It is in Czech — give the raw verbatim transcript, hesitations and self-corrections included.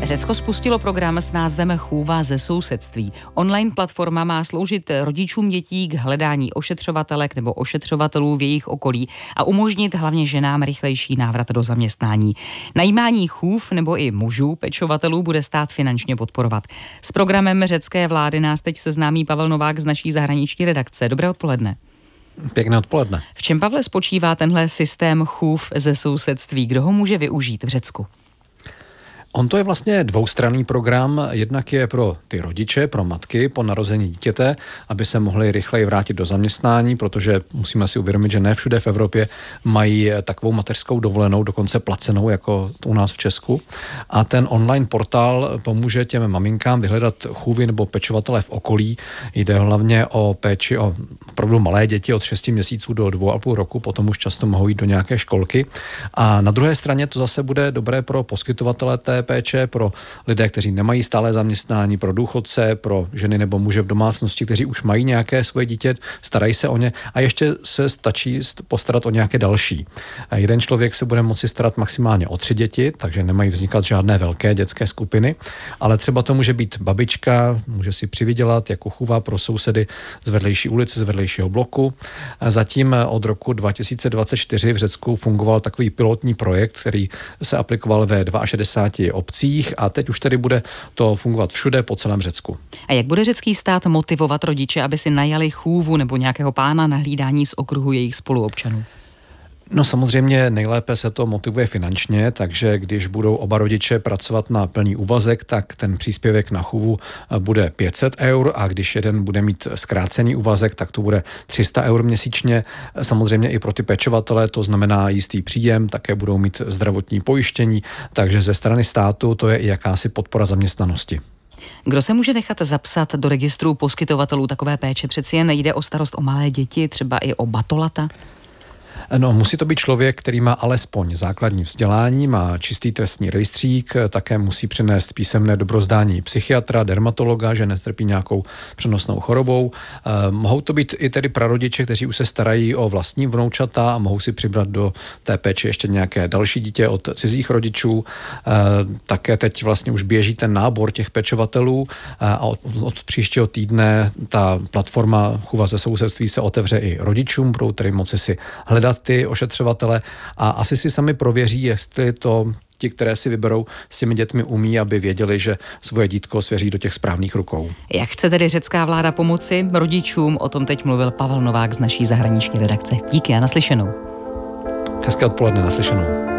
Řecko spustilo program s názvem Chůva ze sousedství. Online platforma má sloužit rodičům dětí k hledání ošetřovatelek nebo ošetřovatelů v jejich okolí a umožnit hlavně ženám rychlejší návrat do zaměstnání. Najímání chův nebo i mužů pečovatelů bude stát finančně podporovat. S programem řecké vlády nás teď seznámí Pavel Novák z naší zahraniční redakce. Dobré odpoledne. Pěkné odpoledne. V čem, Pavle, spočívá tenhle systém chův ze sousedství? Kdo ho může využít v Řecku? On to je vlastně dvoustranný program, jednak je pro ty rodiče, pro matky po narození dítěte, aby se mohli rychleji vrátit do zaměstnání, protože musíme si uvědomit, že ne všude v Evropě mají takovou mateřskou dovolenou, dokonce placenou, jako u nás v Česku. A ten online portál pomůže těm maminkám vyhledat chůvy nebo pečovatele v okolí. Jde hlavně o péči o opravdu malé děti od šesti měsíců do dvou a půl roku, potom už často mohou jít do nějaké školky. A na druhé straně to zase bude dobré pro poskytovatele té péče, pro lidé, kteří nemají stále zaměstnání, pro důchodce, pro ženy nebo muže v domácnosti, kteří už mají nějaké svoje dítě, starají se o ně a ještě se stačí postarat o nějaké další. A jeden člověk se bude moci starat maximálně o tři děti, takže nemají vznikat žádné velké dětské skupiny, ale třeba to může být babička, může si přivydělat jako chůva pro sousedy z vedlejší ulice, z vedlejšího bloku. Zatím od roku dva tisíce dvacet čtyři v Řecku fungoval takový pilotní projekt, který se aplikoval ve šedesáti dvou obcích a teď už tedy bude to fungovat všude po celém Řecku. A jak bude řecký stát motivovat rodiče, aby si najali chůvu nebo nějakého pána na hlídání z okruhu jejich spoluobčanů? No samozřejmě nejlépe se to motivuje finančně, takže když budou oba rodiče pracovat na plný úvazek, tak ten příspěvek na chůvu bude pět set eur a když jeden bude mít zkrácený úvazek, tak to bude tři sta eur měsíčně. Samozřejmě i pro ty pečovatele to znamená jistý příjem, také budou mít zdravotní pojištění, takže ze strany státu to je i jakási podpora zaměstnanosti. Kdo se může nechat zapsat do registru poskytovatelů takové péče? Přeci jen nejde o starost o malé děti, třeba i o batolata? No, musí to být člověk, který má alespoň základní vzdělání, má čistý trestní rejstřík, také musí přinést písemné dobrozdání psychiatra, dermatologa, že netrpí nějakou přenosnou chorobou. Eh, mohou to být i tedy prarodiče, kteří už se starají o vlastní vnoučata a mohou si přibrat do té péče ještě nějaké další dítě od cizích rodičů. Eh, také teď vlastně už běží ten nábor těch pečovatelů eh, a od, od příštího týdne ta platforma Chůva ze sousedství se otevře i rodičům, budou tedy moci si hledat ty ošetřovatele a asi si sami prověří, jestli to ti, které si vyberou, s těmi dětmi umí, aby věděli, že svoje dítko svěří do těch správných rukou. Jak chce tedy řecká vláda pomoci rodičům? O tom teď mluvil Pavel Novák z naší zahraniční redakce. Díky a naslyšenou. Hezké odpoledne, naslyšenou.